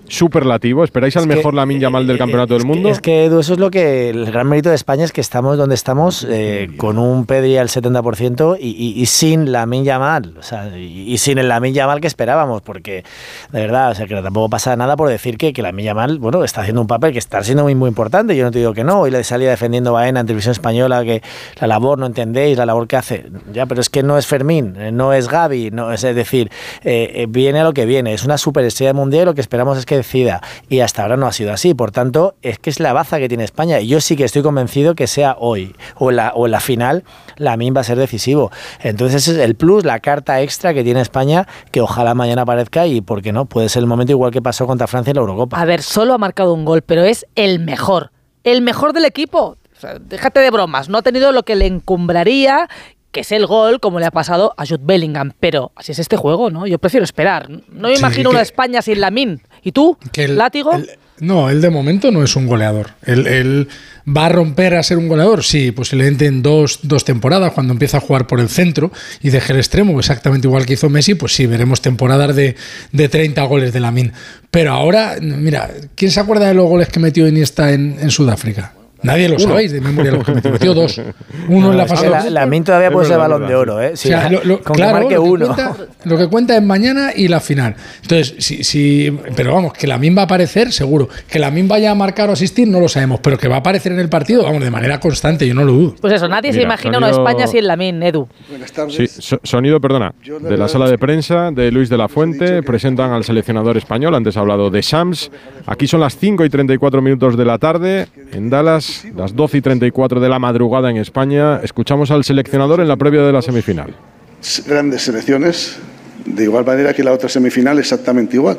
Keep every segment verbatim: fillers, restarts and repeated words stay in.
superlativo? ¿Esperáis al mejor Lamine Yamal del Campeonato del Mundo? Es que, Edu, eso es lo que el gran mérito de España es que estamos donde estamos, eh, con un Pedri al setenta por ciento y, y, y sin Lamine Yamal, o sea, y, y sin el Lamine Yamal que esperábamos, porque de verdad, o sea, que tampoco pasa nada por decir que, que Lamine Yamal, bueno, está haciendo un papel que está siendo muy, muy importante. Yo no te digo que no, hoy le salía defendiendo Baena en Televisión Española que la labor, no entendéis la labor que hace, ya, pero es que no es Fermín, no es Gavi, no es, es decir, eh, viene a lo que viene, es una superestrella mundial y lo que esperamos es que decida, y hasta ahora no ha sido así. Por tanto, es que es la baza que tiene España, y yo sí que estoy convencido que sea hoy o en la, o en la final, Lamine va a ser decisivo. Entonces ese es el plus, la carta extra que tiene España, que ojalá mañana aparezca, y por qué no, puede ser el momento igual que pasó contra Francia en la Eurocopa. A ver, solo ha marcado un gol, pero es el mejor, el mejor del equipo. O sea, déjate de bromas, no ha tenido lo que le encumbraría, que es el gol, como le ha pasado a Jude Bellingham, pero así es este juego, ¿no? Yo prefiero esperar. No me sí, imagino que, una España sin Lamine. ¿Y tú, el, Látigo? El, no, él de momento no es un goleador. Él, él va a romper a ser un goleador, sí, posiblemente en dos, dos temporadas, cuando empieza a jugar por el centro y deje el extremo, exactamente igual que hizo Messi, pues sí, veremos temporadas de, de treinta goles de Lamine. Pero ahora, mira, ¿quién se acuerda de los goles que metió Iniesta en, en Sudáfrica? Nadie lo Uno. sabéis de memoria los que metió. Metió dos. Uno no, en la fase. La, Lamine todavía puede ser balón de oro, ¿eh? Sí, o sea, lo, lo, con claro, que marque lo que, uno. Cuenta, lo que cuenta es mañana y la final. Entonces, si, si, pero vamos, que Lamine va a aparecer, seguro. Que Lamine vaya a marcar o asistir, no lo sabemos. Pero que va a aparecer en el partido, vamos, de manera constante, yo no lo dudo. Pues eso, nadie Mira, se imagina sonido... una España sin Lamine, Edu. Buenas tardes. Sí, so, sonido, perdona, de la sala de prensa de Luis de la Fuente. Presentan al seleccionador español. Antes ha hablado de Shams. Aquí son las cinco y treinta y cuatro minutos de la tarde. En Dallas, las doce y treinta y cuatro de la madrugada en España. Escuchamos al seleccionador en la previa de la semifinal. Grandes selecciones, de igual manera que la otra semifinal, exactamente igual.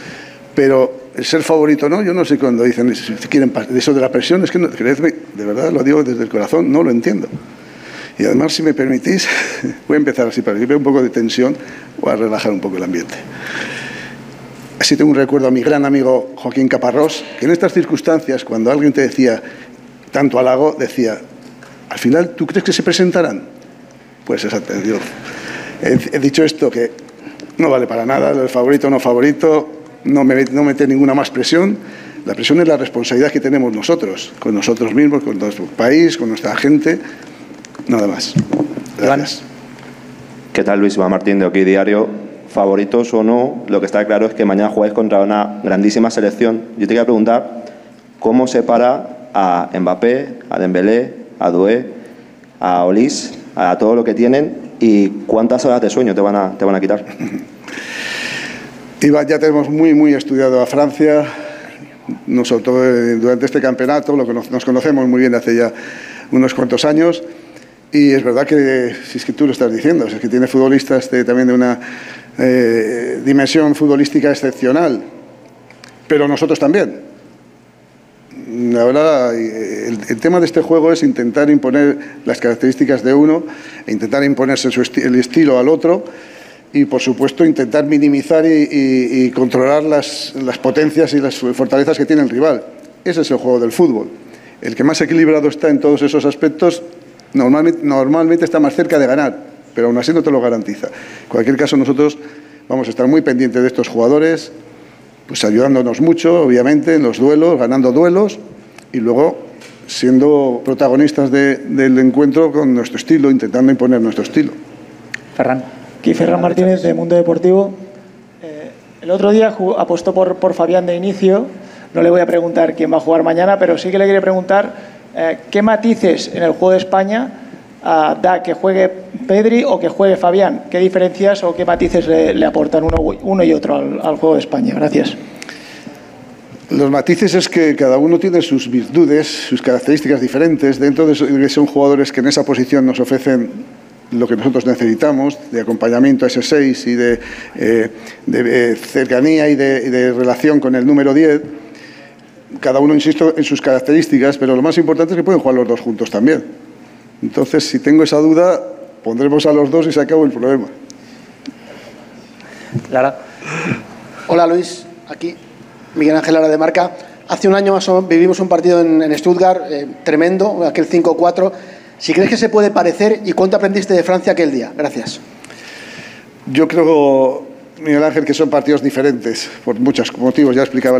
Pero el ser favorito no, yo no sé cuando dicen si quieren eso de la presión, es que no, creedme, de verdad lo digo desde el corazón, no lo entiendo. Y además, si me permitís, voy a empezar así para que vea un poco de tensión, voy a relajar un poco el ambiente. Así tengo un recuerdo a mi gran amigo Joaquín Caparrós, que en estas circunstancias, cuando alguien te decía tanto halago, decía, al final, ¿tú crees que se presentarán? Pues exactamente, yo he, he dicho esto, que no vale para nada, el favorito o no favorito, no me no mete ninguna más presión. La presión es la responsabilidad que tenemos nosotros, con nosotros mismos, con nuestro país, con nuestra gente, nada más. Gracias. ¿Qué tal, Luis Iván Martín, de Hockey Diario? Favoritos o no, lo que está claro es que mañana jugáis contra una grandísima selección. Yo te quería preguntar, ¿cómo se para a Mbappé, a Dembélé, a Doué, a Olise, a todo lo que tienen, y cuántas horas de sueño te van a, te van a quitar? Iván, ya tenemos muy, muy estudiado a Francia, nosotros durante este campeonato, lo que nos, nos conocemos muy bien hace ya unos cuantos años, y es verdad que, si es que tú lo estás diciendo, es que tiene futbolistas de, también de una eh, dimensión futbolística excepcional, pero nosotros también. Ahora, el, el tema de este juego es intentar imponer las características de uno e intentar imponerse su esti el estilo al otro y, por supuesto, intentar minimizar y, y, y controlar las, las potencias y las fortalezas que tiene el rival. Ese es el juego del fútbol. El que más equilibrado está en todos esos aspectos normalmente, normalmente está más cerca de ganar, pero aún así no te lo garantiza. En cualquier caso, nosotros vamos a estar muy pendientes de estos jugadores, pues ayudándonos mucho, obviamente, en los duelos, ganando duelos y luego siendo protagonistas de, del encuentro con nuestro estilo, intentando imponer nuestro estilo. Ferran. Aquí Ferran Martínez, de Mundo Deportivo. Eh, el otro día apostó por, por Fabián de inicio. No le voy a preguntar quién va a jugar mañana, pero sí que le quería preguntar eh, qué matices en el juego de España uh, da que juegue Pedri o que juegue Fabián. ¿Qué diferencias o qué matices le, le aportan uno, uno y otro al, al juego de España? Gracias. Los matices es que cada uno tiene sus virtudes, sus características diferentes. Dentro de eso, que son jugadores que en esa posición nos ofrecen lo que nosotros necesitamos, de acompañamiento a ese seis y de, eh, de eh, cercanía y de, de relación con el número diez. Cada uno, insisto, en sus características, pero lo más importante es que pueden jugar los dos juntos también. Entonces, si tengo esa duda, pondremos a los dos y se acabó el problema. Lara. Hola, Luis. Aquí Miguel Ángel Lara de Marca. Hace un año más o menos vivimos un partido en, en Stuttgart, eh, tremendo, aquel cinco cuatro. Si crees que se puede parecer, ¿y cuánto aprendiste de Francia aquel día? Gracias. Yo creo, Miguel Ángel, que son partidos diferentes, por muchos motivos, ya explicaba.